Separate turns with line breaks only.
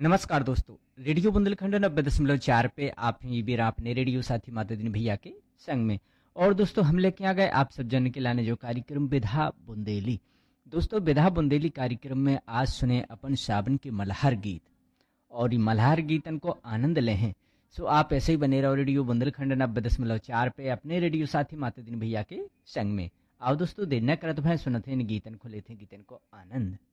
नमस्कार दोस्तों। रेडियो बुंदेलखंड 90.4 पे आप ही भी अपने रेडियो साथी माता दिन भैया के संग में। और दोस्तों हम लेके आ गए आप सब जन के लाने जो कार्यक्रम विधा बुंदेली। दोस्तों विधा बुंदेली कार्यक्रम में आज सुने अपन सावन के मल्हार गीत और ये मल्हार गीतन को आनंद ले हैं। सो आप ऐसे ही बने रहो रेडियो बुंदेलखंड 90.4 पे अपने रेडियो साथी माता दिन भैया के संग में। आओ दोस्तों देर न करत भाई सुनते हैं गीतन को लेते हैं गीतन को आनंद।